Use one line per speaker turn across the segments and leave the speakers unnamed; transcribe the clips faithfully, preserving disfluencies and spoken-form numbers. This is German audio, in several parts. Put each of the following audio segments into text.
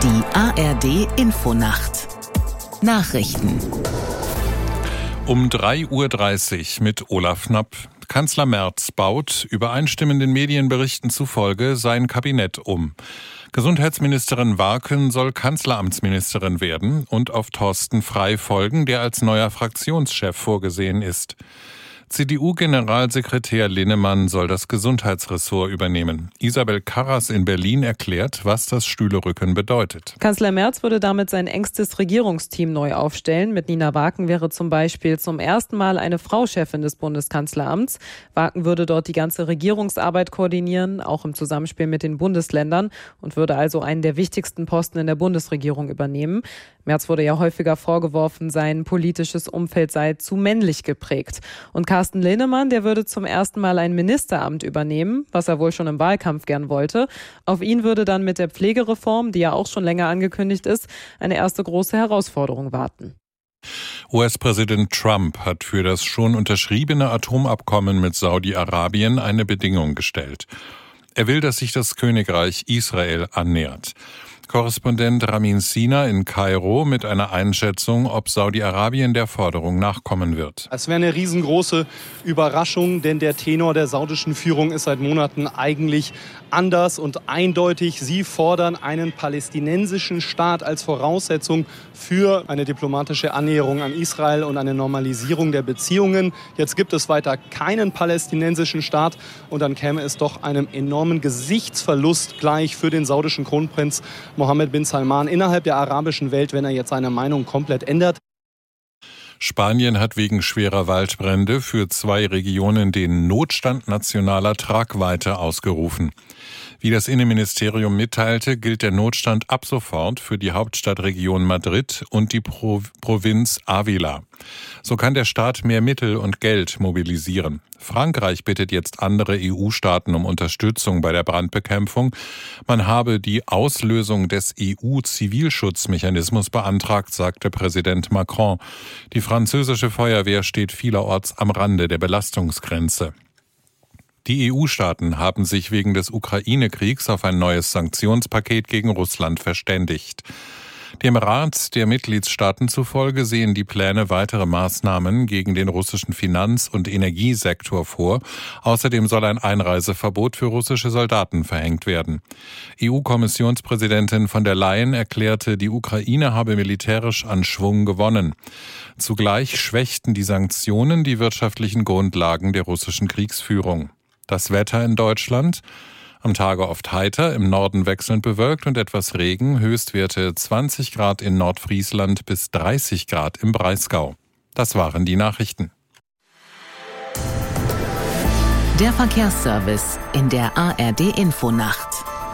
Die A R D-Infonacht Nachrichten
Um drei Uhr dreißig mit Olaf Knapp. Kanzler Merz baut, übereinstimmenden Medienberichten zufolge, sein Kabinett um. Gesundheitsministerin Warken soll Kanzleramtsministerin werden und auf Thorsten Frey folgen, der als neuer Fraktionschef vorgesehen ist. C D U-Generalsekretär Linnemann soll das Gesundheitsressort übernehmen. Isabel Karras in Berlin erklärt, was das Stühlerücken bedeutet.
Kanzler Merz würde damit sein engstes Regierungsteam neu aufstellen. Mit Nina Warken wäre zum Beispiel zum ersten Mal eine Frau Chefin des Bundeskanzleramts. Warken würde dort die ganze Regierungsarbeit koordinieren, auch im Zusammenspiel mit den Bundesländern, und würde also einen der wichtigsten Posten in der Bundesregierung übernehmen. Merz wurde ja häufiger vorgeworfen, sein politisches Umfeld sei zu männlich geprägt. Und Carsten Linnemann, der würde zum ersten Mal ein Ministeramt übernehmen, was er wohl schon im Wahlkampf gern wollte. Auf ihn würde dann mit der Pflegereform, die ja auch schon länger angekündigt ist, eine erste große Herausforderung warten.
U S-Präsident Trump hat für das schon unterschriebene Atomabkommen mit Saudi-Arabien eine Bedingung gestellt. Er will, dass sich das Königreich Israel annähert. Korrespondent Ramin Sina in Kairo mit einer Einschätzung, ob Saudi-Arabien der Forderung nachkommen wird.
Es wäre eine riesengroße Überraschung, denn der Tenor der saudischen Führung ist seit Monaten eigentlich anders und eindeutig. Sie fordern einen palästinensischen Staat als Voraussetzung für eine diplomatische Annäherung an Israel und eine Normalisierung der Beziehungen. Jetzt gibt es weiter keinen palästinensischen Staat und dann käme es doch einem enormen Gesichtsverlust gleich für den saudischen Kronprinz Mohammed bin Salman innerhalb der arabischen Welt, wenn er jetzt seine Meinung komplett ändert.
Spanien hat wegen schwerer Waldbrände für zwei Regionen den Notstand nationaler Tragweite ausgerufen. Wie das Innenministerium mitteilte, gilt der Notstand ab sofort für die Hauptstadtregion Madrid und die Pro- Provinz Ávila. So kann der Staat mehr Mittel und Geld mobilisieren. Frankreich bittet jetzt andere E U-Staaten um Unterstützung bei der Brandbekämpfung. Man habe die Auslösung des E U-Zivilschutzmechanismus beantragt, sagte Präsident Macron. Die französische Feuerwehr steht vielerorts am Rande der Belastungsgrenze. Die E U-Staaten haben sich wegen des Ukraine-Kriegs auf ein neues Sanktionspaket gegen Russland verständigt. Dem Rat der Mitgliedstaaten zufolge sehen die Pläne weitere Maßnahmen gegen den russischen Finanz- und Energiesektor vor. Außerdem soll ein Einreiseverbot für russische Soldaten verhängt werden. E U-Kommissionspräsidentin von der Leyen erklärte, die Ukraine habe militärisch an Schwung gewonnen. Zugleich schwächten die Sanktionen die wirtschaftlichen Grundlagen der russischen Kriegsführung. Das Wetter in Deutschland: am Tage oft heiter, im Norden wechselnd bewölkt und etwas Regen, Höchstwerte zwanzig Grad in Nordfriesland bis dreißig Grad im Breisgau. Das waren die Nachrichten.
Der Verkehrsservice in der A R D-Infonacht.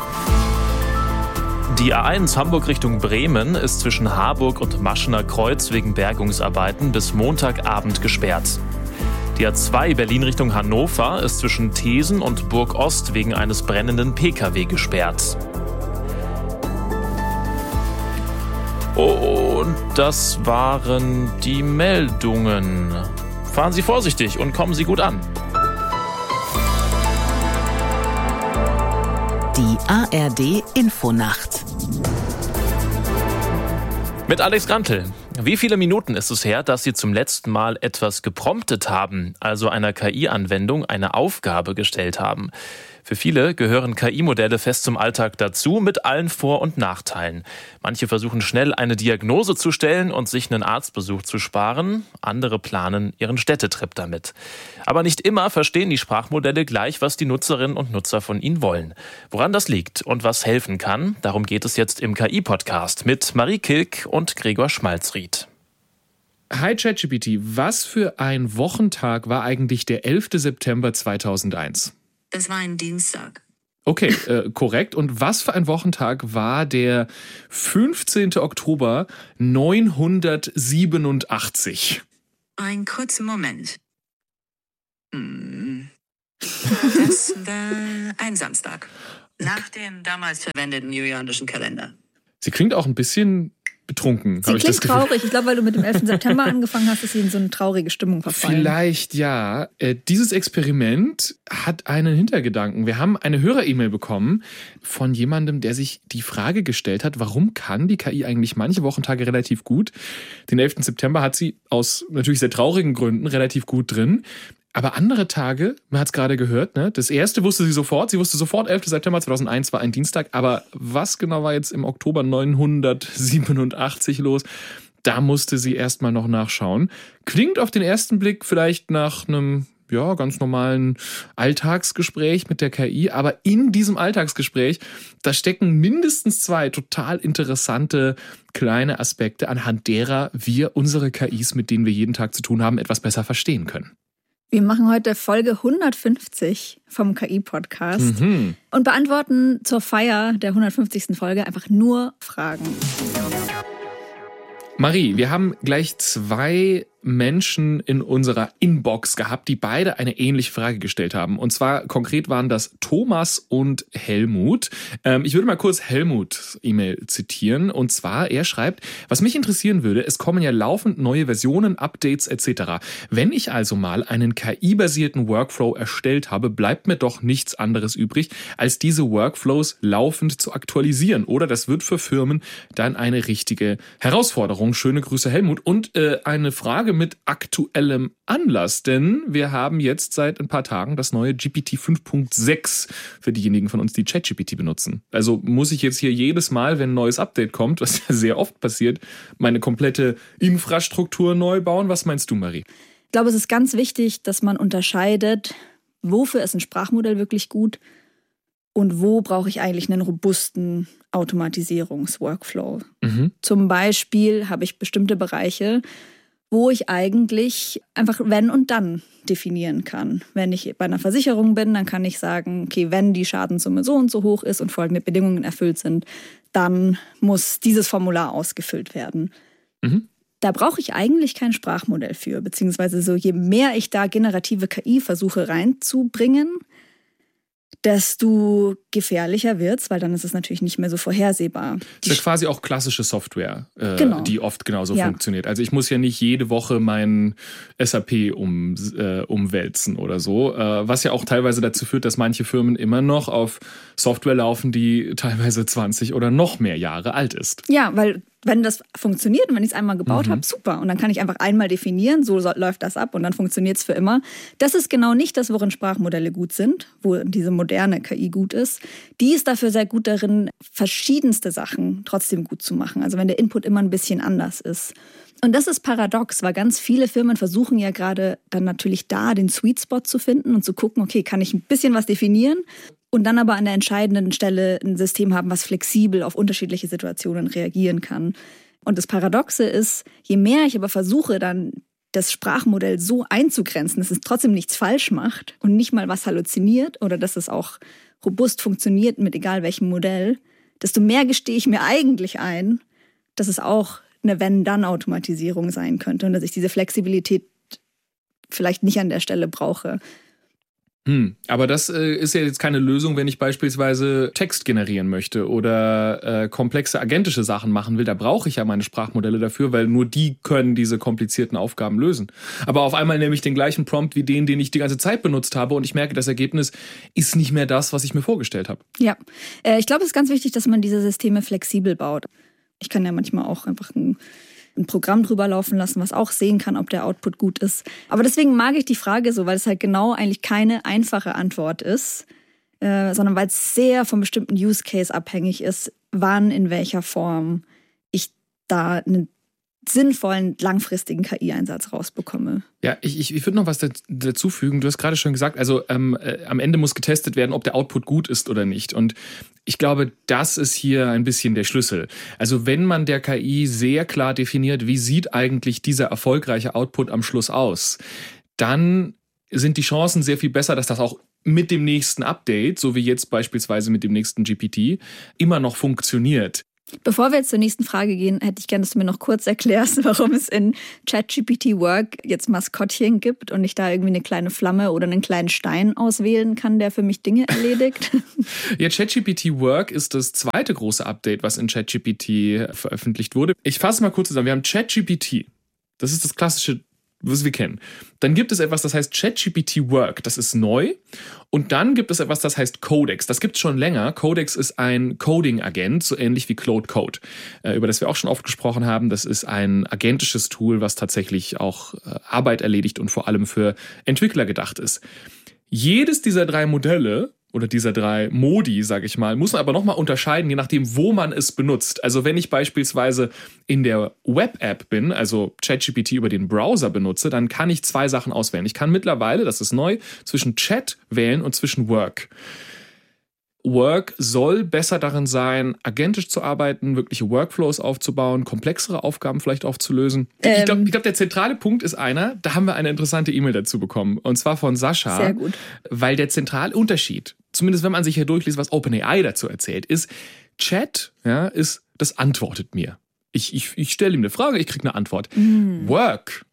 Die A eins Hamburg Richtung Bremen ist zwischen Harburg und Maschener Kreuz wegen Bergungsarbeiten bis Montagabend gesperrt. Die A zwei Berlin Richtung Hannover ist zwischen Thesen und Burg Ost wegen eines brennenden P K W gesperrt. Und das waren die Meldungen. Fahren Sie vorsichtig und kommen Sie gut an.
Die A R D-Infonacht.
Mit Alex Grantel. Wie viele Minuten ist es her, dass Sie zum letzten Mal etwas gepromptet haben, also einer K I-Anwendung eine Aufgabe gestellt haben? Für viele gehören K I-Modelle fest zum Alltag dazu, mit allen Vor- und Nachteilen. Manche versuchen schnell eine Diagnose zu stellen und sich einen Arztbesuch zu sparen. Andere planen ihren Städtetrip damit. Aber nicht immer verstehen die Sprachmodelle gleich, was die Nutzerinnen und Nutzer von ihnen wollen. Woran das liegt und was helfen kann, darum geht es jetzt im K I-Podcast mit Marie Kilk und Gregor Schmalzried.
Hi ChatGPT, was für ein Wochentag war eigentlich der elfter September zweitausendeins?
Das war ein Dienstag.
Okay, äh, korrekt. Und was für ein Wochentag war der fünfzehnter Oktober neunhundertsiebenundachtzig?
Ein kurzer Moment. Hm. Das war ein Samstag. Nach dem damals verwendeten julianischen Kalender.
Sie klingt auch ein bisschen betrunken.
Sie
klingt
ich traurig. Ich glaube, weil du mit dem elften September angefangen hast, ist sie in so eine traurige Stimmung verfallen.
Vielleicht ja. Äh, dieses Experiment hat einen Hintergedanken. Wir haben eine Hörer-E-Mail bekommen von jemandem, der sich die Frage gestellt hat, warum kann die K I eigentlich manche Wochentage relativ gut? Den elften September hat sie aus natürlich sehr traurigen Gründen relativ gut drin. Aber andere Tage, man hat es gerade gehört, ne? Das erste wusste sie sofort. Sie wusste sofort, elften September zweitausendeins war ein Dienstag. Aber was genau war jetzt im Oktober neunhundertsiebenundachtzig los? Da musste sie erstmal noch nachschauen. Klingt auf den ersten Blick vielleicht nach einem ja, ganz normalen Alltagsgespräch mit der K I. Aber in diesem Alltagsgespräch, da stecken mindestens zwei total interessante kleine Aspekte, anhand derer wir unsere K Is, mit denen wir jeden Tag zu tun haben, etwas besser verstehen können.
Wir machen heute Folge hundertfünfzig vom K I-Podcast mhm. und beantworten zur Feier der hundertfünfzigsten Folge einfach nur Fragen.
Marie, wir haben gleich zwei Menschen in unserer Inbox gehabt, die beide eine ähnliche Frage gestellt haben. Und zwar konkret waren das Thomas und Helmut. Ähm, ich würde mal kurz Helmuts E-Mail zitieren. Und zwar, er schreibt, was mich interessieren würde, es kommen ja laufend neue Versionen, Updates et cetera. Wenn ich also mal einen K I-basierten Workflow erstellt habe, bleibt mir doch nichts anderes übrig, als diese Workflows laufend zu aktualisieren. Oder das wird für Firmen dann eine richtige Herausforderung. Schöne Grüße, Helmut. Und äh, eine Frage mit aktuellem Anlass, denn wir haben jetzt seit ein paar Tagen das neue G P T fünf Punkt sechs für diejenigen von uns, die ChatGPT benutzen. Also muss ich jetzt hier jedes Mal, wenn ein neues Update kommt, was ja sehr oft passiert, meine komplette Infrastruktur neu bauen? Was meinst du, Marie?
Ich glaube, es ist ganz wichtig, dass man unterscheidet, wofür ist ein Sprachmodell wirklich gut und wo brauche ich eigentlich einen robusten Automatisierungsworkflow. Mhm. Zum Beispiel habe ich bestimmte Bereiche, wo ich eigentlich einfach wenn und dann definieren kann. Wenn ich bei einer Versicherung bin, dann kann ich sagen, okay, wenn die Schadenssumme so und so hoch ist und folgende Bedingungen erfüllt sind, dann muss dieses Formular ausgefüllt werden. Mhm. Da brauche ich eigentlich kein Sprachmodell für, beziehungsweise so je mehr ich da generative K I versuche reinzubringen, desto gefährlicher wird's, weil dann ist es natürlich nicht mehr so vorhersehbar.
Das ist ja quasi auch klassische Software, äh,
genau.
die oft genauso
ja.
funktioniert. Also ich muss ja nicht jede Woche mein S A P um, äh, umwälzen oder so, äh, was ja auch teilweise dazu führt, dass manche Firmen immer noch auf Software laufen, die teilweise zwanzig oder noch mehr Jahre alt ist.
Ja, weil wenn das funktioniert und wenn ich es einmal gebaut mhm. habe, super. Und dann kann ich einfach einmal definieren, so läuft das ab und dann funktioniert es für immer. Das ist genau nicht das, worin Sprachmodelle gut sind, wo diese moderne K I gut ist. Die ist dafür sehr gut darin, verschiedenste Sachen trotzdem gut zu machen. Also wenn der Input immer ein bisschen anders ist. Und das ist paradox, weil ganz viele Firmen versuchen ja gerade dann natürlich da den Sweet Spot zu finden und zu gucken, okay, kann ich ein bisschen was definieren und dann aber an der entscheidenden Stelle ein System haben, was flexibel auf unterschiedliche Situationen reagieren kann. Und das Paradoxe ist, je mehr ich aber versuche, dann das Sprachmodell so einzugrenzen, dass es trotzdem nichts falsch macht und nicht mal was halluziniert oder dass es auch robust funktioniert mit egal welchem Modell, desto mehr gestehe ich mir eigentlich ein, dass es auch eine Wenn-Dann-Automatisierung sein könnte und dass ich diese Flexibilität vielleicht nicht an der Stelle brauche.
Hm, aber das äh, ist ja jetzt keine Lösung, wenn ich beispielsweise Text generieren möchte oder äh, komplexe agentische Sachen machen will. Da brauche ich ja meine Sprachmodelle dafür, weil nur die können diese komplizierten Aufgaben lösen. Aber auf einmal nehme ich den gleichen Prompt wie den, den ich die ganze Zeit benutzt habe und ich merke, das Ergebnis ist nicht mehr das, was ich mir vorgestellt habe.
Ja, äh, ich glaube, es ist ganz wichtig, dass man diese Systeme flexibel baut. Ich kann ja manchmal auch einfach ein ein Programm drüber laufen lassen, was auch sehen kann, ob der Output gut ist. Aber deswegen mag ich die Frage so, weil es halt genau eigentlich keine einfache Antwort ist, äh, sondern weil es sehr vom bestimmten Use Case abhängig ist, wann, in welcher Form ich da einen sinnvollen, langfristigen K I-Einsatz rausbekomme.
Ja, ich, ich, ich würde noch was dazu fügen. Du hast gerade schon gesagt, also ähm, äh, am Ende muss getestet werden, ob der Output gut ist oder nicht. Und ich glaube, das ist hier ein bisschen der Schlüssel. Also wenn man der K I sehr klar definiert, wie sieht eigentlich dieser erfolgreiche Output am Schluss aus, dann sind die Chancen sehr viel besser, dass das auch mit dem nächsten Update, so wie jetzt beispielsweise mit dem nächsten G P T, immer noch funktioniert.
Bevor wir jetzt zur nächsten Frage gehen, hätte ich gerne, dass du mir noch kurz erklärst, warum es in ChatGPT Work jetzt Maskottchen gibt und ich da irgendwie eine kleine Flamme oder einen kleinen Stein auswählen kann, der für mich Dinge erledigt.
Ja, ChatGPT Work ist das zweite große Update, was in ChatGPT veröffentlicht wurde. Ich fasse mal kurz zusammen. Wir haben ChatGPT. Das ist das klassische, was wir kennen. Dann gibt es etwas, das heißt ChatGPT Work. Das ist neu. Und dann gibt es etwas, das heißt Codex. Das gibt es schon länger. Codex ist ein Coding-Agent, so ähnlich wie Claude Code, äh, über das wir auch schon oft gesprochen haben. Das ist ein agentisches Tool, was tatsächlich auch äh, Arbeit erledigt und vor allem für Entwickler gedacht ist. Jedes dieser drei Modelle oder dieser drei Modi, sage ich mal, muss man aber nochmal unterscheiden, je nachdem, wo man es benutzt. Also wenn ich beispielsweise in der Web-App bin, also ChatGPT über den Browser benutze, dann kann ich zwei Sachen auswählen. Ich kann mittlerweile, das ist neu, zwischen Chat wählen und zwischen Work. Work soll besser darin sein, agentisch zu arbeiten, wirkliche Workflows aufzubauen, komplexere Aufgaben vielleicht aufzulösen. Ähm. Ich glaube, ich glaub, der zentrale Punkt ist einer, da haben wir eine interessante E-Mail dazu bekommen, und zwar von Sascha.
Sehr gut.
Weil der zentrale Unterschied, zumindest wenn man sich hier durchliest, was OpenAI dazu erzählt, ist, Chat, ja, ist, das antwortet mir. Ich, ich, ich stelle ihm eine Frage, ich kriege eine Antwort. Mm. Work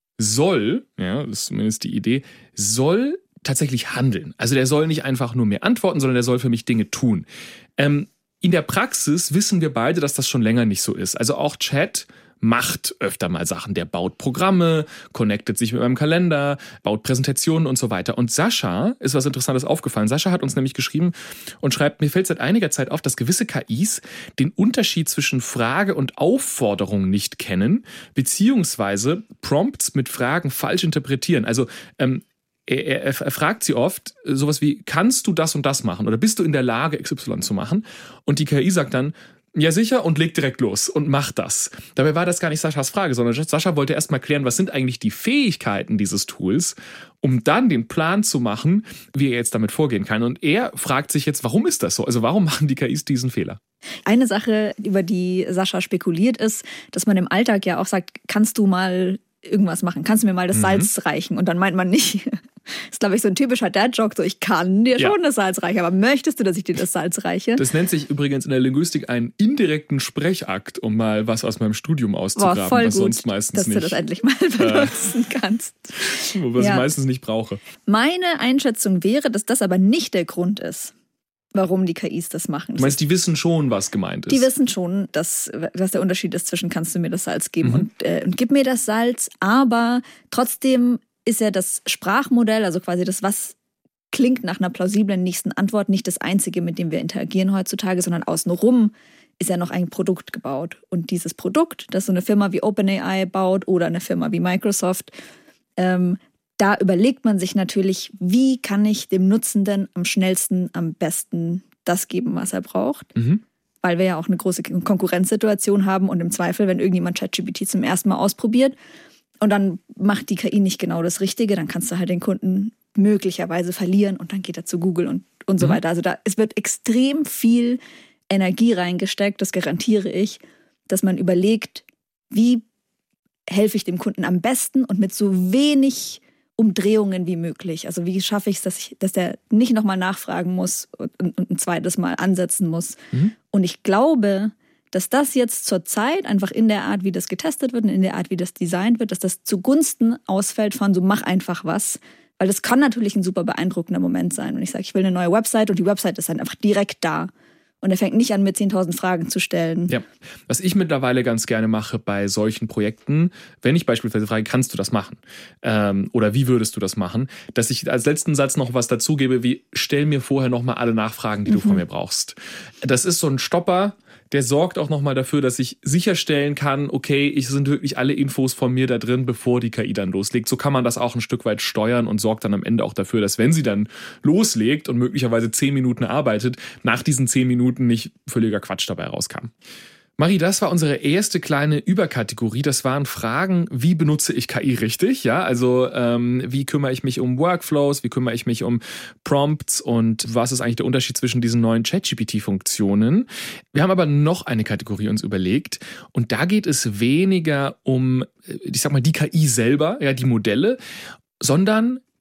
soll, ja, das ist zumindest die Idee, soll tatsächlich handeln. Also der soll nicht einfach nur mir antworten, sondern der soll für mich Dinge tun. Ähm, in der Praxis wissen wir beide, dass das schon länger nicht so ist. Also auch Chat macht öfter mal Sachen. Der baut Programme, connectet sich mit meinem Kalender, baut Präsentationen und so weiter. Und Sascha ist was Interessantes aufgefallen. Sascha hat uns nämlich geschrieben und schreibt, mir fällt seit einiger Zeit auf, dass gewisse K Is den Unterschied zwischen Frage und Aufforderung nicht kennen, beziehungsweise Prompts mit Fragen falsch interpretieren. Also ähm, Er, er, er fragt sie oft sowas wie, kannst du das und das machen? Oder bist du in der Lage, X Y zu machen? Und die K I sagt dann, ja sicher, und legt direkt los und macht das. Dabei war das gar nicht Saschas Frage, sondern Sascha wollte erst mal klären, was sind eigentlich die Fähigkeiten dieses Tools, um dann den Plan zu machen, wie er jetzt damit vorgehen kann. Und er fragt sich jetzt, warum ist das so? Also warum machen die K Is diesen Fehler?
Eine Sache, über die Sascha spekuliert, ist, dass man im Alltag ja auch sagt, kannst du mal irgendwas machen, kannst du mir mal das Salz mhm. reichen? Und dann meint man nicht, das ist, glaube ich, so ein typischer Dad-Joke, so ich kann dir schon ja. das Salz reichen, aber möchtest du, dass ich dir das Salz reiche?
Das nennt sich übrigens in der Linguistik einen indirekten Sprechakt, um mal was aus meinem Studium auszugraben,
Boah, voll
was
gut,
sonst meistens
dass
nicht.
Dass du das endlich mal benutzen äh, kannst.
Was ja. ich meistens nicht brauche.
Meine Einschätzung wäre, dass das aber nicht der Grund ist, warum die K Is das machen.
Du meinst, die wissen schon, was gemeint ist?
Die wissen schon, dass, was der Unterschied ist zwischen kannst du mir das Salz geben mhm. und, äh, und gib mir das Salz, aber trotzdem ist ja das Sprachmodell, also quasi das, was klingt nach einer plausiblen nächsten Antwort, nicht das einzige, mit dem wir interagieren heutzutage, sondern außenrum ist ja noch ein Produkt gebaut. Und dieses Produkt, das so eine Firma wie OpenAI baut oder eine Firma wie Microsoft, ähm, da überlegt man sich natürlich, wie kann ich dem Nutzenden am schnellsten, am besten das geben, was er braucht. Mhm. Weil wir ja auch eine große Konkurrenzsituation haben und im Zweifel, wenn irgendjemand ChatGPT zum ersten Mal ausprobiert und dann macht die K I nicht genau das Richtige, dann kannst du halt den Kunden möglicherweise verlieren und dann geht er zu Google und, und so mhm. weiter. Also da es wird extrem viel Energie reingesteckt, das garantiere ich, dass man überlegt, wie helfe ich dem Kunden am besten und mit so wenig Umdrehungen wie möglich. Also wie schaffe ich es, dass ich, dass der nicht nochmal nachfragen muss und, und ein zweites Mal ansetzen muss. Mhm. Und ich glaube, dass das jetzt zur Zeit einfach in der Art, wie das getestet wird und in der Art, wie das designt wird, dass das zugunsten ausfällt von so mach einfach was. Weil das kann natürlich ein super beeindruckender Moment sein. Wenn ich sage, ich will eine neue Website und die Website ist dann einfach direkt da. Und er fängt nicht an, mir zehntausend Fragen zu stellen. Ja,
was ich mittlerweile ganz gerne mache bei solchen Projekten, wenn ich beispielsweise frage, kannst du das machen? Ähm, oder wie würdest du das machen? Dass ich als letzten Satz noch was dazugebe, wie stell mir vorher nochmal alle Nachfragen, die mhm. du von mir brauchst. Das ist so ein Stopper, der sorgt auch nochmal dafür, dass ich sicherstellen kann, okay, es sind wirklich alle Infos von mir da drin, bevor die K I dann loslegt. So kann man das auch ein Stück weit steuern und sorgt dann am Ende auch dafür, dass wenn sie dann loslegt und möglicherweise zehn Minuten arbeitet, nach diesen zehn Minuten nicht völliger Quatsch dabei rauskam. Marie, das war unsere erste kleine Überkategorie. Das waren Fragen, wie benutze ich K I richtig? Ja, also ähm, wie kümmere ich mich um Workflows, wie kümmere ich mich um Prompts und was ist eigentlich der Unterschied zwischen diesen neuen ChatGPT-Funktionen? Wir haben aber noch eine Kategorie uns überlegt und da geht es weniger um, ich sag mal, die K I selber, ja, die Modelle, sondern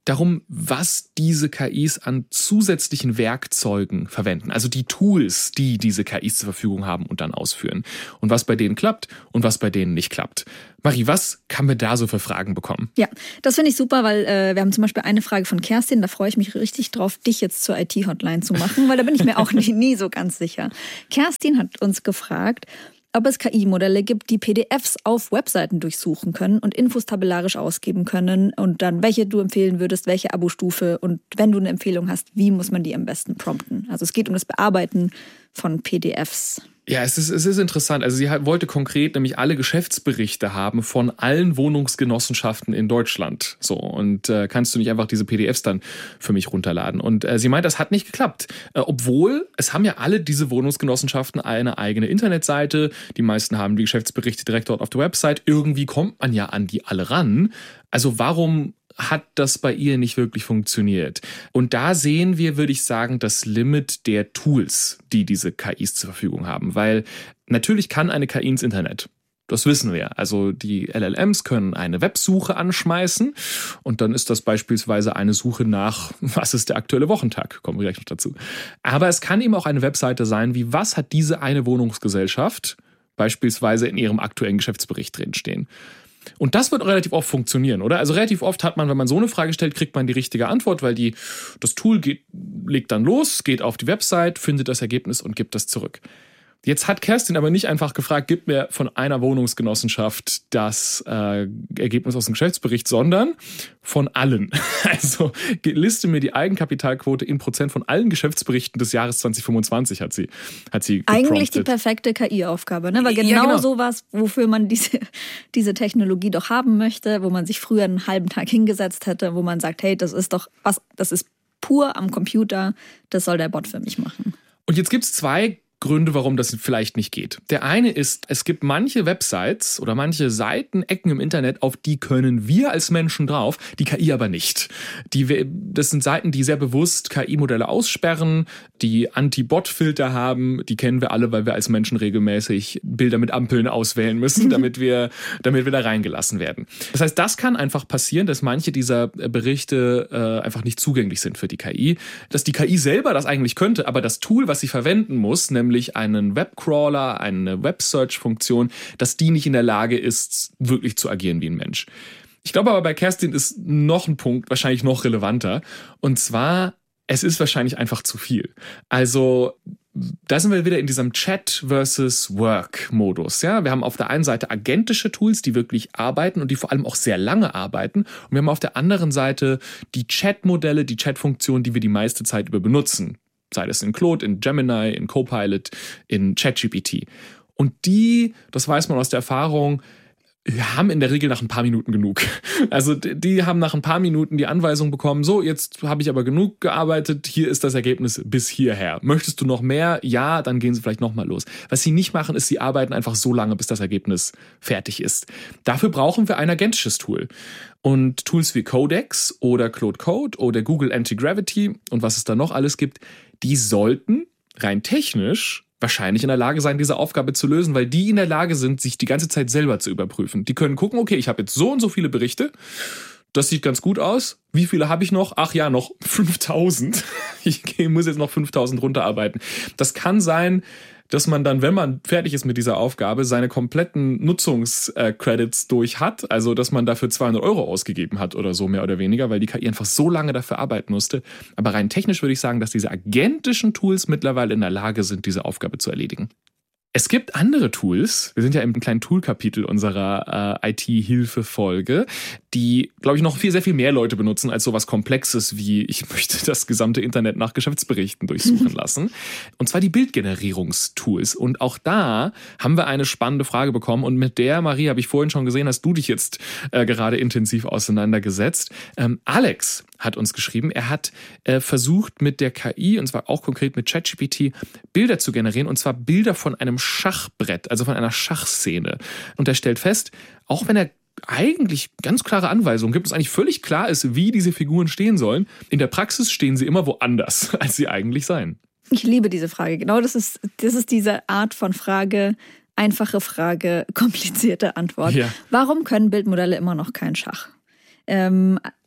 darum, was diese K Is an zusätzlichen Werkzeugen verwenden. Also die Tools, die diese K Is zur Verfügung haben und dann ausführen. Und was bei denen klappt und was bei denen nicht klappt. Marie, was kann man da so für Fragen bekommen?
Ja, das finde ich super, weil äh, wir haben zum Beispiel eine Frage von Kerstin, da freue ich mich richtig drauf, dich jetzt zur I T-Hotline zu machen, weil da bin ich mir auch nie, nie so ganz sicher. Kerstin hat uns gefragt, ob es K I-Modelle gibt, die P D Fs auf Webseiten durchsuchen können und Infos tabellarisch ausgeben können und dann, welche du empfehlen würdest, welche Abo-Stufe und wenn du eine Empfehlung hast, wie muss man die am besten prompten? Also es geht um das Bearbeiten von P D Fs.
Ja, es ist, es ist interessant. Also sie wollte konkret nämlich alle Geschäftsberichte haben von allen Wohnungsgenossenschaften in Deutschland. So, und äh, kannst du nicht einfach diese P D Fs dann für mich runterladen? Und äh, sie meint, das hat nicht geklappt. Äh, obwohl, es haben ja alle diese Wohnungsgenossenschaften eine eigene Internetseite. Die meisten haben die Geschäftsberichte direkt dort auf der Website. Irgendwie kommt man ja an die alle ran. Also warum hat das bei ihr nicht wirklich funktioniert? Und da sehen wir, würde ich sagen, das Limit der Tools, die diese K Is zur Verfügung haben. Weil natürlich kann eine K I ins Internet. Das wissen wir. Also die L L Ms können eine Websuche anschmeißen und dann ist das beispielsweise eine Suche nach, was ist der aktuelle Wochentag? Kommen wir gleich noch dazu. Aber es kann eben auch eine Webseite sein, wie was hat diese eine Wohnungsgesellschaft beispielsweise in ihrem aktuellen Geschäftsbericht drinstehen. Und das wird relativ oft funktionieren, oder? Also relativ oft hat man, wenn man so eine Frage stellt, kriegt man die richtige Antwort, weil die, das Tool geht, legt dann los, geht auf die Website, findet das Ergebnis und gibt das zurück. Jetzt hat Kerstin aber nicht einfach gefragt, gib mir von einer Wohnungsgenossenschaft das äh, Ergebnis aus dem Geschäftsbericht, sondern von allen. Also liste mir die Eigenkapitalquote in Prozent von allen Geschäftsberichten des Jahres zwanzig fünfundzwanzig, hat sie, hat sie gepromptet.
Eigentlich die perfekte K I-Aufgabe, ne? Weil genau,
ja, genau.
sowas, wofür man diese, diese Technologie doch haben möchte, wo man sich früher einen halben Tag hingesetzt hätte, wo man sagt, hey, das ist doch was, das ist pur am Computer, das soll der Bot für mich machen.
Und jetzt gibt es zwei Gründe, warum das vielleicht nicht geht. Der eine ist, es gibt manche Websites oder manche Seiten, Ecken im Internet, auf die können wir als Menschen drauf, die K I aber nicht. Die, das sind Seiten, die sehr bewusst K I-Modelle aussperren, die Anti-Bot-Filter haben, die kennen wir alle, weil wir als Menschen regelmäßig Bilder mit Ampeln auswählen müssen, damit wir, damit wir da reingelassen werden. Das heißt, das kann einfach passieren, dass manche dieser Berichte äh, einfach nicht zugänglich sind für die K I. Dass die K I selber das eigentlich könnte, aber das Tool, was sie verwenden muss, nämlich einen Webcrawler, eine Web-Search-Funktion, dass die nicht in der Lage ist, wirklich zu agieren wie ein Mensch. Ich glaube aber, bei Kerstin ist noch ein Punkt wahrscheinlich noch relevanter. Und zwar, es ist wahrscheinlich einfach zu viel. Also da sind wir wieder in diesem Chat versus Work-Modus. Ja? Wir haben auf der einen Seite agentische Tools, die wirklich arbeiten und die vor allem auch sehr lange arbeiten. Und wir haben auf der anderen Seite die Chat-Modelle, die Chat-Funktionen, die wir die meiste Zeit über benutzen. Sei das in Claude, in Gemini, in Copilot, in ChatGPT. Und die, das weiß man aus der Erfahrung, haben in der Regel nach ein paar Minuten genug. Also die haben nach ein paar Minuten die Anweisung bekommen, so, jetzt habe ich aber genug gearbeitet, hier ist das Ergebnis bis hierher. Möchtest du noch mehr? Ja, dann gehen sie vielleicht nochmal los. Was sie nicht machen, ist, sie arbeiten einfach so lange, bis das Ergebnis fertig ist. Dafür brauchen wir ein agentisches Tool. Und Tools wie Codex oder Claude Code oder Google Anti-Gravity und was es da noch alles gibt, die sollten rein technisch wahrscheinlich in der Lage sein, diese Aufgabe zu lösen, weil die in der Lage sind, sich die ganze Zeit selber zu überprüfen. Die können gucken, okay, ich habe jetzt so und so viele Berichte, das sieht ganz gut aus. Wie viele habe ich noch? Ach ja, noch fünftausend. Ich muss jetzt noch fünftausend runterarbeiten. Das kann sein, dass man dann, wenn man fertig ist mit dieser Aufgabe, seine kompletten Nutzungscredits durch hat. Also, dass man dafür zweihundert Euro ausgegeben hat oder so, mehr oder weniger, weil die K I einfach so lange dafür arbeiten musste. Aber rein technisch würde ich sagen, dass diese agentischen Tools mittlerweile in der Lage sind, diese Aufgabe zu erledigen. Es gibt andere Tools, wir sind ja im kleinen Tool-Kapitel unserer äh, I T-Hilfe-Folge, die, glaube ich, noch viel, sehr viel mehr Leute benutzen als sowas Komplexes wie, ich möchte das gesamte Internet nach Geschäftsberichten durchsuchen lassen. Und zwar die Bildgenerierungstools. Und auch da haben wir eine spannende Frage bekommen. Und mit der, Marie, habe ich vorhin schon gesehen, hast du dich jetzt äh, gerade intensiv auseinandergesetzt. Ähm, Alex hat uns geschrieben, er hat äh, versucht mit der K I, und zwar auch konkret mit ChatGPT, Bilder zu generieren, und zwar Bilder von einem Schachbrett, also von einer Schachszene. Und er stellt fest, auch wenn er eigentlich ganz klare Anweisungen gibt, es eigentlich völlig klar ist, wie diese Figuren stehen sollen, in der Praxis stehen sie immer woanders, als sie eigentlich seien.
Ich liebe diese Frage. Genau, das ist, das ist diese Art von Frage, einfache Frage, komplizierte Antwort. Ja. Warum können Bildmodelle immer noch kein Schach? Ähm,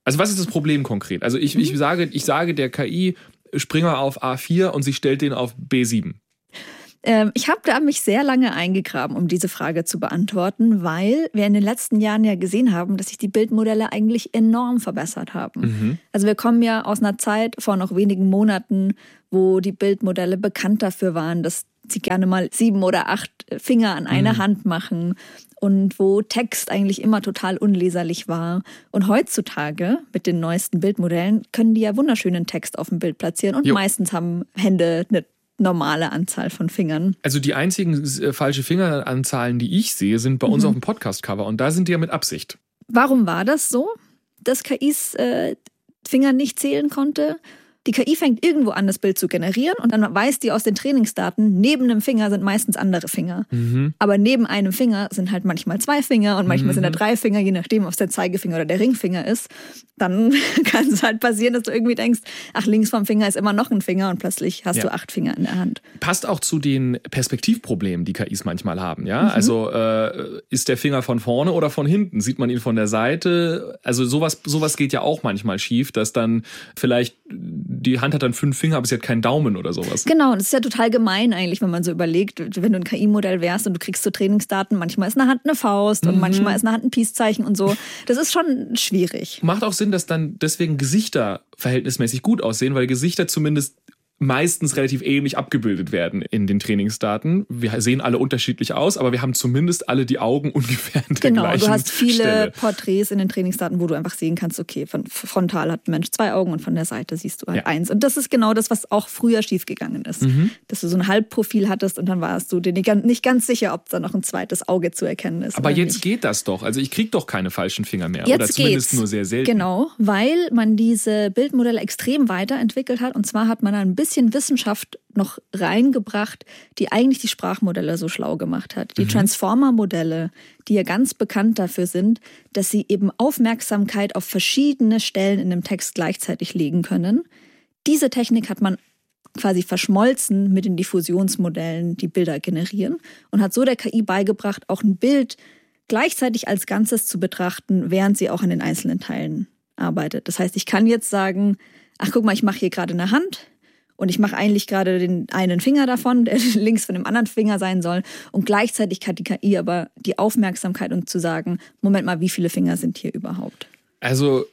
Also was ist das Problem konkret? Also ich, mhm. ich, sage, ich sage der K I, Springer auf A vier und sie stellt den auf B sieben.
Ähm, ich habe da mich sehr lange eingegraben, um diese Frage zu beantworten, weil wir in den letzten Jahren ja gesehen haben, dass sich die Bildmodelle eigentlich enorm verbessert haben. Mhm. Also wir kommen ja aus einer Zeit vor noch wenigen Monaten, wo die Bildmodelle bekannt dafür waren, dass sie gerne mal sieben oder acht Finger an eine mhm. Hand machen und wo Text eigentlich immer total unleserlich war. Und heutzutage mit den neuesten Bildmodellen können die ja wunderschönen Text auf dem Bild platzieren und jo. meistens haben Hände eine normale Anzahl von Fingern.
Also die einzigen äh, falsche Fingeranzahlen, die ich sehe, sind bei mhm. uns auf dem Podcast-Cover und da sind die ja mit Absicht.
Warum war das so, dass K Is äh, Finger nicht zählen konnte? Die K I fängt irgendwo an, das Bild zu generieren und dann weiß die aus den Trainingsdaten, neben einem Finger sind meistens andere Finger. Mhm. Aber neben einem Finger sind halt manchmal zwei Finger und manchmal mhm. sind da drei Finger, je nachdem, ob es der Zeigefinger oder der Ringfinger ist. Dann kann es halt passieren, dass du irgendwie denkst, ach, links vom Finger ist immer noch ein Finger und plötzlich hast ja. du acht Finger in der Hand.
Passt auch zu den Perspektivproblemen, die K Is manchmal haben. Ja, mhm. Also äh, ist der Finger von vorne oder von hinten? Sieht man ihn von der Seite? Also sowas, sowas geht ja auch manchmal schief, dass dann vielleicht die Hand hat dann fünf Finger, aber sie hat keinen Daumen oder sowas.
Genau, und das ist ja total gemein eigentlich, wenn man so überlegt, wenn du ein K I-Modell wärst und du kriegst so Trainingsdaten, manchmal ist eine Hand eine Faust und mhm. manchmal ist eine Hand ein Peace-Zeichen und so. Das ist schon schwierig.
Macht auch Sinn, dass dann deswegen Gesichter verhältnismäßig gut aussehen, weil Gesichter zumindest meistens relativ ähnlich abgebildet werden in den Trainingsdaten. Wir sehen alle unterschiedlich aus, aber wir haben zumindest alle die Augen ungefähr an der
genau,
gleichen
du hast viele
Stelle.
Porträts in den Trainingsdaten, wo du einfach sehen kannst, okay, von frontal hat ein Mensch zwei Augen und von der Seite siehst du halt ja. eins. Und das ist genau das, was auch früher schiefgegangen ist. Mhm. Dass du so ein Halbprofil hattest und dann warst du dir nicht ganz sicher, ob da noch ein zweites Auge zu erkennen ist.
Aber jetzt
nicht.
geht das doch. Also ich kriege doch keine falschen Finger mehr.
Jetzt
oder zumindest
geht's.
Nur sehr selten.
Genau, weil man diese Bildmodelle extrem weiterentwickelt hat. Und zwar hat man da ein bisschen Wissenschaft noch reingebracht, die eigentlich die Sprachmodelle so schlau gemacht hat. Die mhm. Transformer-Modelle, die ja ganz bekannt dafür sind, dass sie eben Aufmerksamkeit auf verschiedene Stellen in dem Text gleichzeitig legen können. Diese Technik hat man quasi verschmolzen mit den Diffusionsmodellen, die Bilder generieren und hat so der K I beigebracht, auch ein Bild gleichzeitig als Ganzes zu betrachten, während sie auch an den einzelnen Teilen arbeitet. Das heißt, ich kann jetzt sagen, ach guck mal, ich mache hier gerade eine Hand, und ich mache eigentlich gerade den einen Finger davon, der links von dem anderen Finger sein soll. Und gleichzeitig hat die K I aber die Aufmerksamkeit, um zu sagen, Moment mal, wie viele Finger sind hier überhaupt?
Also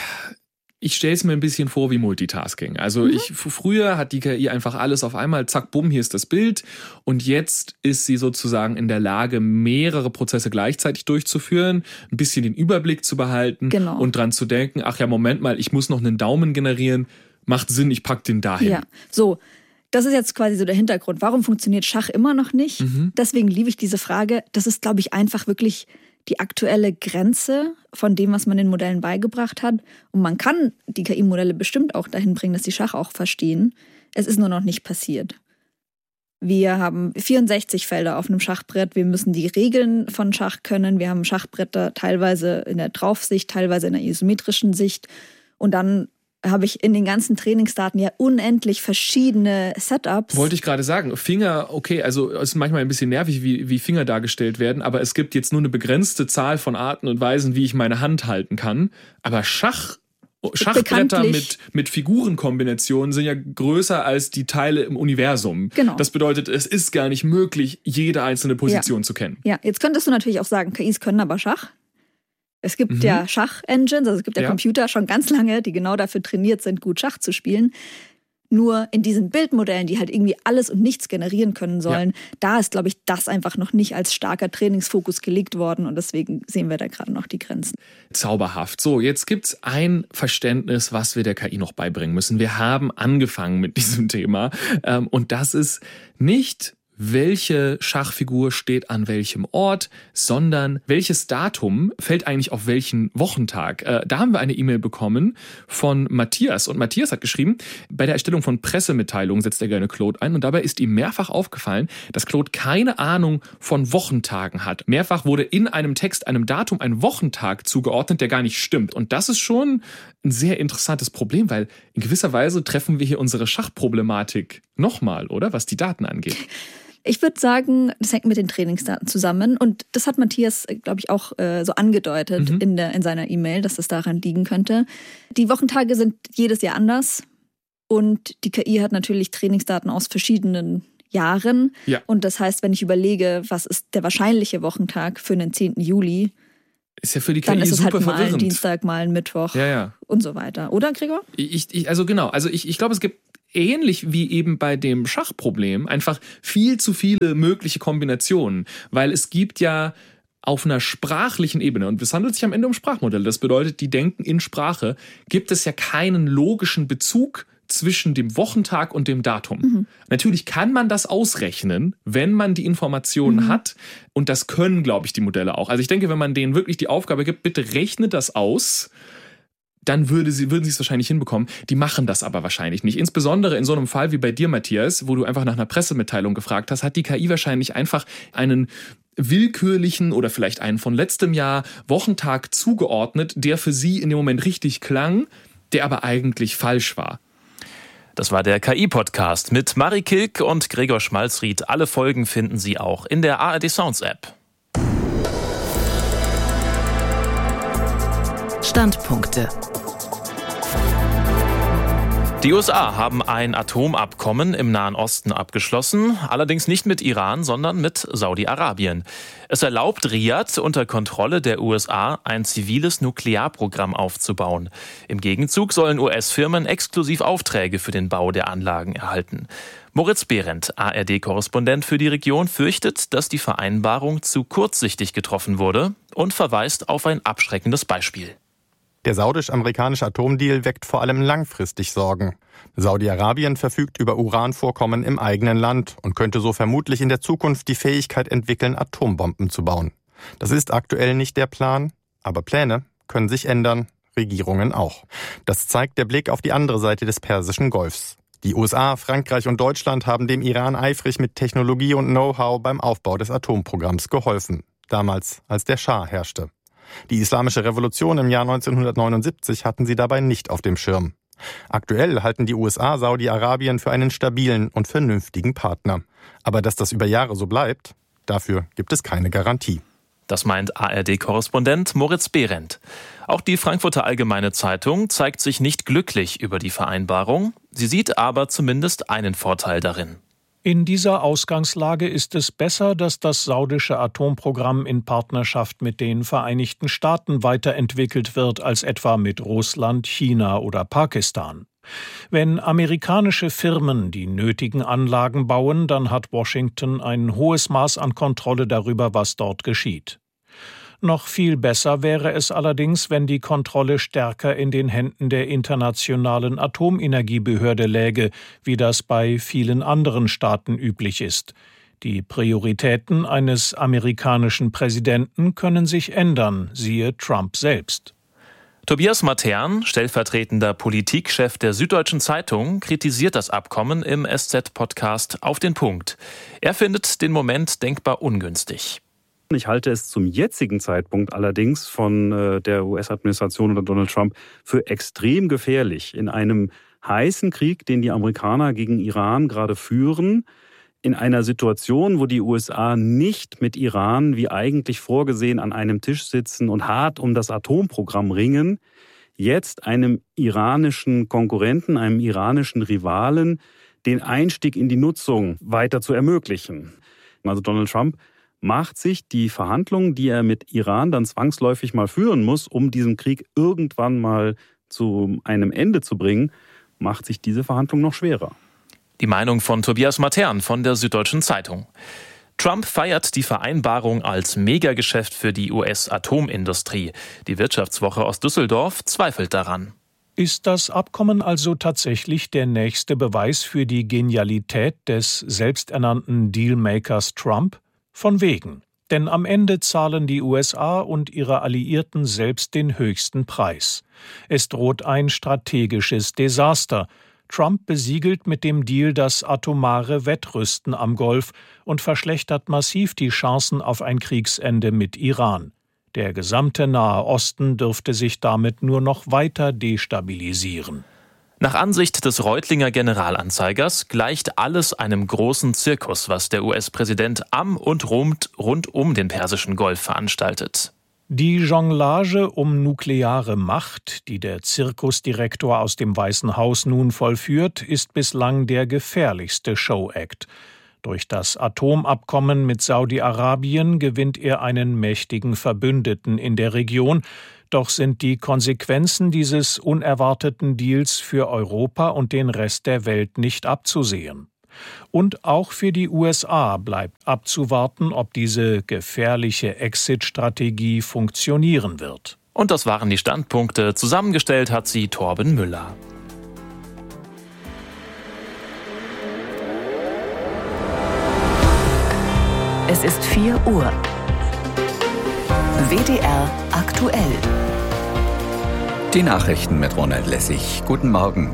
ich stelle es mir ein bisschen vor wie Multitasking. Also mhm. ich, früher hat die K I einfach alles auf einmal, zack, bumm, hier ist das Bild. Und jetzt ist sie sozusagen in der Lage, mehrere Prozesse gleichzeitig durchzuführen, ein bisschen den Überblick zu behalten
genau.
und dran zu denken, ach ja, Moment mal, ich muss noch einen Daumen generieren. Macht Sinn, ich pack den dahin.
Ja, so. Das ist jetzt quasi so der Hintergrund. Warum funktioniert Schach immer noch nicht? Mhm. Deswegen liebe ich diese Frage. Das ist, glaube ich, einfach wirklich die aktuelle Grenze von dem, was man den Modellen beigebracht hat. Und man kann die K I-Modelle bestimmt auch dahin bringen, dass die Schach auch verstehen. Es ist nur noch nicht passiert. Wir haben vierundsechzig Felder auf einem Schachbrett. Wir müssen die Regeln von Schach können. Wir haben Schachbretter teilweise in der Draufsicht, teilweise in der isometrischen Sicht. Und dann habe ich in den ganzen Trainingsdaten ja unendlich verschiedene Setups.
Wollte ich gerade sagen, Finger, okay, also es ist manchmal ein bisschen nervig, wie, wie Finger dargestellt werden, aber es gibt jetzt nur eine begrenzte Zahl von Arten und Weisen, wie ich meine Hand halten kann. Aber Schach, Schachbretter mit, mit Figurenkombinationen sind ja größer als die Teile im Universum.
Genau.
Das bedeutet, es ist gar nicht möglich, jede einzelne Position
ja.
zu kennen.
Ja, jetzt könntest du natürlich auch sagen, K Is können aber Schach. Es gibt mhm. ja Schach-Engines, also es gibt ja, ja Computer schon ganz lange, die genau dafür trainiert sind, gut Schach zu spielen. Nur in diesen Bildmodellen, die halt irgendwie alles und nichts generieren können sollen, ja. da ist, glaube ich, das einfach noch nicht als starker Trainingsfokus gelegt worden und deswegen sehen wir da gerade noch die Grenzen.
Zauberhaft. So, jetzt gibt's ein Verständnis, was wir der K I noch beibringen müssen. Wir haben angefangen mit diesem Thema ähm, und das ist nicht, welche Schachfigur steht an welchem Ort, sondern welches Datum fällt eigentlich auf welchen Wochentag. Äh, da haben wir eine E-Mail bekommen von Matthias. Und Matthias hat geschrieben, bei der Erstellung von Pressemitteilungen setzt er gerne Claude ein. Und dabei ist ihm mehrfach aufgefallen, dass Claude keine Ahnung von Wochentagen hat. Mehrfach wurde in einem Text einem Datum ein Wochentag zugeordnet, der gar nicht stimmt. Und das ist schon ein sehr interessantes Problem, weil in gewisser Weise treffen wir hier unsere Schachproblematik nochmal, oder? Was die Daten angeht.
Ich würde sagen, das hängt mit den Trainingsdaten zusammen. Und das hat Matthias, glaube ich, auch äh, so angedeutet mhm. in, der, in seiner E-Mail, dass das daran liegen könnte. Die Wochentage sind jedes Jahr anders. Und die K I hat natürlich Trainingsdaten aus verschiedenen Jahren. Ja. Und das heißt, wenn ich überlege, was ist der wahrscheinliche Wochentag für den zehnten Juli,
ist ja für die K I
dann ist es
super
halt mal
verwirrend.
ein Dienstag, mal ein Mittwoch
ja, ja.
und so weiter. Oder, Gregor?
Ich, ich, also genau, also ich, ich glaube, es gibt ähnlich wie eben bei dem Schachproblem einfach viel zu viele mögliche Kombinationen. Weil es gibt ja auf einer sprachlichen Ebene, und es handelt sich am Ende um Sprachmodelle, das bedeutet, die denken in Sprache, gibt es ja keinen logischen Bezug zwischen dem Wochentag und dem Datum. Mhm. Natürlich kann man das ausrechnen, wenn man die Informationen mhm. hat. Und das können, glaube ich, die Modelle auch. Also ich denke, wenn man denen wirklich die Aufgabe gibt, bitte rechne das aus, dann würde sie, würden sie es wahrscheinlich hinbekommen. Die machen das aber wahrscheinlich nicht. Insbesondere in so einem Fall wie bei dir, Matthias, wo du einfach nach einer Pressemitteilung gefragt hast, hat die K I wahrscheinlich einfach einen willkürlichen oder vielleicht einen von letztem Jahr Wochentag zugeordnet, der für sie in dem Moment richtig klang, der aber eigentlich falsch war.
Das war der K I-Podcast mit Marie Kilk und Gregor Schmalzried. Alle Folgen finden Sie auch in der A R D Sounds App.
Standpunkte.
Die U S A haben ein Atomabkommen im Nahen Osten abgeschlossen, allerdings nicht mit Iran, sondern mit Saudi-Arabien. Es erlaubt Riyadh unter Kontrolle der U S A ein ziviles Nuklearprogramm aufzubauen. Im Gegenzug sollen U S-Firmen exklusiv Aufträge für den Bau der Anlagen erhalten. Moritz Behrendt, A R D-Korrespondent für die Region, fürchtet, dass die Vereinbarung zu kurzsichtig getroffen wurde und verweist auf ein abschreckendes Beispiel.
Der saudisch-amerikanische Atomdeal weckt vor allem langfristig Sorgen. Saudi-Arabien verfügt über Uranvorkommen im eigenen Land und könnte so vermutlich in der Zukunft die Fähigkeit entwickeln, Atombomben zu bauen. Das ist aktuell nicht der Plan, aber Pläne können sich ändern, Regierungen auch. Das zeigt der Blick auf die andere Seite des Persischen Golfs. Die U S A, Frankreich und Deutschland haben dem Iran eifrig mit Technologie und Know-how beim Aufbau des Atomprogramms geholfen. Damals, als der Schah herrschte. Die Islamische Revolution im Jahr neunzehnhundertneunundsiebzig hatten sie dabei nicht auf dem Schirm. Aktuell halten die U S A Saudi-Arabien für einen stabilen und vernünftigen Partner. Aber dass das über Jahre so bleibt, dafür gibt es keine Garantie.
Das meint A R D-Korrespondent Moritz Behrendt. Auch die Frankfurter Allgemeine Zeitung zeigt sich nicht glücklich über die Vereinbarung. Sie sieht aber zumindest einen Vorteil darin.
In dieser Ausgangslage ist es besser, dass das saudische Atomprogramm in Partnerschaft mit den Vereinigten Staaten weiterentwickelt wird als etwa mit Russland, China oder Pakistan. Wenn amerikanische Firmen die nötigen Anlagen bauen, dann hat Washington ein hohes Maß an Kontrolle darüber, was dort geschieht. Noch viel besser wäre es allerdings, wenn die Kontrolle stärker in den Händen der Internationalen Atomenergiebehörde läge, wie das bei vielen anderen Staaten üblich ist. Die Prioritäten eines amerikanischen Präsidenten können sich ändern, siehe Trump selbst.
Tobias Matern, stellvertretender Politikchef der Süddeutschen Zeitung, kritisiert das Abkommen im S Z-Podcast Auf den Punkt. Er findet den Moment denkbar ungünstig.
Ich halte es zum jetzigen Zeitpunkt allerdings von äh, der U S-Administration oder Donald Trump für extrem gefährlich. In einem heißen Krieg, den die Amerikaner gegen Iran gerade führen, in einer Situation, wo die U S A nicht mit Iran, wie eigentlich vorgesehen, an einem Tisch sitzen und hart um das Atomprogramm ringen, jetzt einem iranischen Konkurrenten, einem iranischen Rivalen, den Einstieg in die Nutzung weiter zu ermöglichen. Also Donald Trump macht sich die Verhandlungen, die er mit Iran dann zwangsläufig mal führen muss, um diesen Krieg irgendwann mal zu einem Ende zu bringen, macht sich diese Verhandlung noch schwerer.
Die Meinung von Tobias Matern von der Süddeutschen Zeitung. Trump feiert die Vereinbarung als Megageschäft für die U S-Atomindustrie. Die Wirtschaftswoche aus Düsseldorf zweifelt daran.
Ist das Abkommen also tatsächlich der nächste Beweis für die Genialität des selbsternannten Dealmakers Trump? Von wegen. Denn am Ende zahlen die U S A und ihre Alliierten selbst den höchsten Preis. Es droht ein strategisches Desaster. Trump besiegelt mit dem Deal das atomare Wettrüsten am Golf und verschlechtert massiv die Chancen auf ein Kriegsende mit Iran. Der gesamte Nahe Osten dürfte sich damit nur noch weiter destabilisieren.
Nach Ansicht des Reutlinger Generalanzeigers gleicht alles einem großen Zirkus, was der U S-Präsident am und rund, rund um den Persischen Golf veranstaltet.
Die Jonglage um nukleare Macht, die der Zirkusdirektor aus dem Weißen Haus nun vollführt, ist bislang der gefährlichste Show-Act. Durch das Atomabkommen mit Saudi-Arabien gewinnt er einen mächtigen Verbündeten in der Region. Doch sind die Konsequenzen dieses unerwarteten Deals für Europa und den Rest der Welt nicht abzusehen. Und auch für die U S A bleibt abzuwarten, ob diese gefährliche Exit-Strategie funktionieren wird.
Und das waren die Standpunkte. Zusammengestellt hat sie Torben Müller.
Es ist vier Uhr. W D R aktuell.
Die Nachrichten mit Ronald Lessig. Guten Morgen.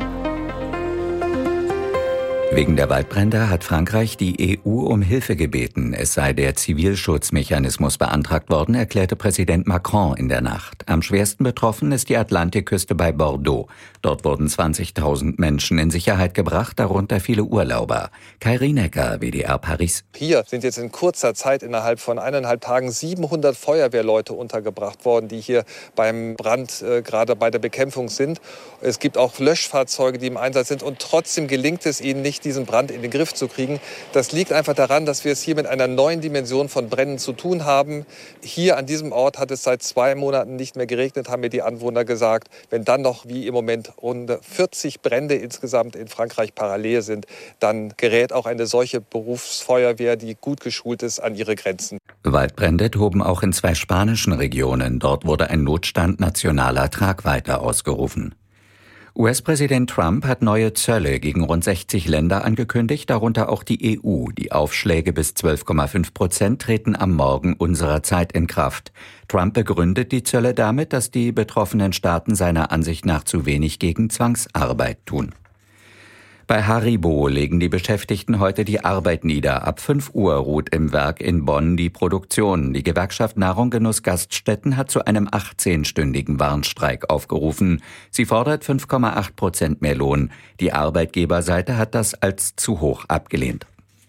Wegen der Waldbrände hat Frankreich die E U um Hilfe gebeten. Es sei der Zivilschutzmechanismus beantragt worden, erklärte Präsident Macron in der Nacht. Am schwersten betroffen ist die Atlantikküste bei Bordeaux. Dort wurden zwanzigtausend Menschen in Sicherheit gebracht, darunter viele Urlauber. Kai Rienecker, W D R Paris.
Hier sind jetzt in kurzer Zeit innerhalb von eineinhalb Tagen siebenhundert Feuerwehrleute untergebracht worden, die hier beim Brand äh, gerade bei der Bekämpfung sind. Es gibt auch Löschfahrzeuge, die im Einsatz sind, und trotzdem gelingt es ihnen nicht, diesen Brand in den Griff zu kriegen. Das liegt einfach daran, dass wir es hier mit einer neuen Dimension von Bränden zu tun haben. Hier an diesem Ort hat es seit zwei Monaten nicht mehr geregnet, haben mir die Anwohner gesagt. Wenn dann noch wie im Moment rund vierzig Brände insgesamt in Frankreich parallel sind, dann gerät auch eine solche Berufsfeuerwehr, die gut geschult ist, an ihre Grenzen.
Waldbrände toben auch in zwei spanischen Regionen. Dort wurde ein Notstand nationaler Tragweite ausgerufen. U S-Präsident Trump hat neue Zölle gegen rund sechzig Länder angekündigt, darunter auch die E U. Die Aufschläge bis zwölf Komma fünf Prozent treten am Morgen unserer Zeit in Kraft. Trump begründet die Zölle damit, dass die betroffenen Staaten seiner Ansicht nach zu wenig gegen Zwangsarbeit tun. Bei Haribo legen die Beschäftigten heute die Arbeit nieder. Ab fünf Uhr ruht im Werk in Bonn die Produktion. Die Gewerkschaft Nahrung Genuss Gaststätten hat zu einem achtzehnstündigen Warnstreik aufgerufen. Sie fordert fünf Komma acht Prozent mehr Lohn. Die Arbeitgeberseite hat das als zu hoch abgelehnt.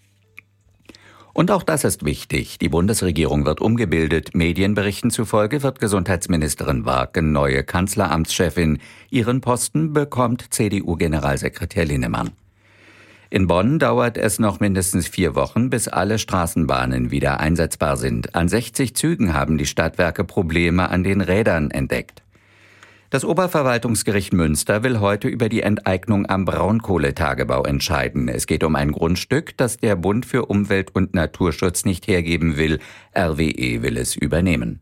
Und auch das ist wichtig. Die Bundesregierung wird umgebildet. Medienberichten zufolge wird Gesundheitsministerin Warken neue Kanzleramtschefin. Ihren Posten bekommt C D U-Generalsekretär Linnemann. In Bonn dauert es noch mindestens vier Wochen, bis alle Straßenbahnen wieder einsetzbar sind. An sechzig Zügen haben die Stadtwerke Probleme an den Rädern entdeckt. Das Oberverwaltungsgericht Münster will heute über die Enteignung am Braunkohletagebau entscheiden. Es geht um ein Grundstück, das der Bund für Umwelt und Naturschutz nicht hergeben will. R W E will es übernehmen.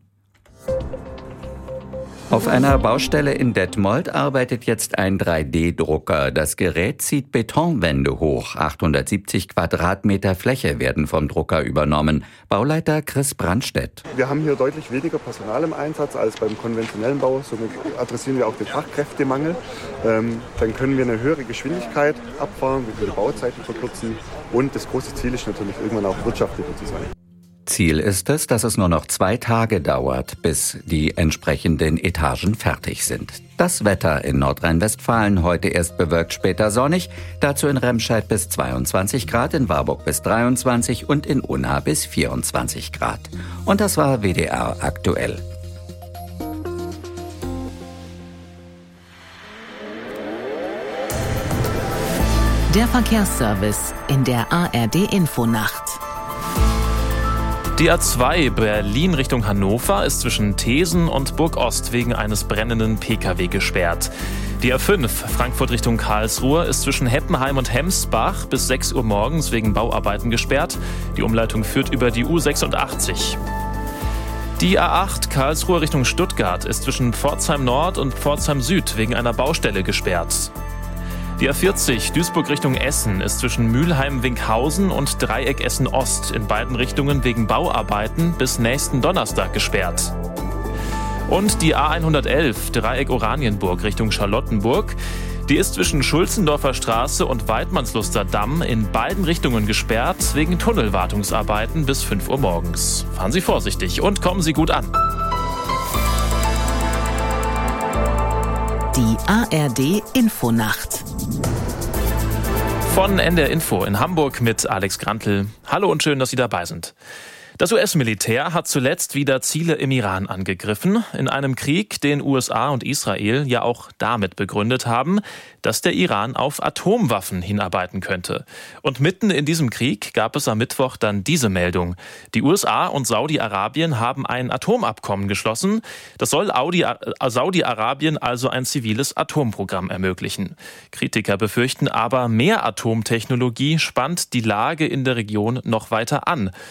Auf einer Baustelle in Detmold arbeitet jetzt ein drei D Drucker. Das Gerät zieht Betonwände hoch. achthundertsiebzig Quadratmeter Fläche werden vom Drucker übernommen. Bauleiter Chris Brandstedt.
Wir haben hier deutlich weniger Personal im Einsatz als beim konventionellen Bau. Somit adressieren wir auch den Fachkräftemangel. Ähm, dann können wir eine höhere Geschwindigkeit abfahren, wir können Bauzeiten verkürzen. Und das große Ziel ist natürlich, irgendwann auch wirtschaftlicher zu sein.
Ziel ist es, dass es nur noch zwei Tage dauert, bis die entsprechenden Etagen fertig sind. Das Wetter in Nordrhein-Westfalen heute erst bewölkt, später sonnig. Dazu in Remscheid bis zweiundzwanzig Grad, in Warburg bis dreiundzwanzig und in Unna bis vierundzwanzig Grad. Und das war W D R aktuell.
Der Verkehrsservice in der A R D-Infonacht.
Die A zwei Berlin Richtung Hannover ist zwischen Thesen und Burg-Ost wegen eines brennenden P K W gesperrt. Die A fünf Frankfurt Richtung Karlsruhe ist zwischen Heppenheim und Hemsbach bis sechs Uhr morgens wegen Bauarbeiten gesperrt. Die Umleitung führt über die U sechsundachtzig. Die A acht Karlsruhe Richtung Stuttgart ist zwischen Pforzheim Nord und Pforzheim Süd wegen einer Baustelle gesperrt. Die A vierzig Duisburg Richtung Essen ist zwischen Mülheim-Winkhausen und Dreieck Essen-Ost in beiden Richtungen wegen Bauarbeiten bis nächsten Donnerstag gesperrt. Und die A hundertelf Dreieck Oranienburg Richtung Charlottenburg, die ist zwischen Schulzendorfer Straße und Weidmannsluster Damm in beiden Richtungen gesperrt wegen Tunnelwartungsarbeiten bis fünf Uhr morgens. Fahren Sie vorsichtig und kommen Sie gut an.
Die A R D-Infonacht
Von N D R Info in Hamburg mit Alex Grantl. Hallo und schön, dass Sie dabei sind. Das U S-Militär hat zuletzt wieder Ziele im Iran angegriffen, in einem Krieg, den U S A und Israel ja auch damit begründet haben, dass der Iran auf Atomwaffen hinarbeiten könnte. Und mitten in diesem Krieg gab es am Mittwoch dann diese Meldung. Die U S A und Saudi-Arabien haben ein Atomabkommen geschlossen. Das soll Saudi-Arabien also ein ziviles Atomprogramm ermöglichen. Kritiker befürchten aber, mehr Atomtechnologie spannt die Lage in der Region noch weiter an.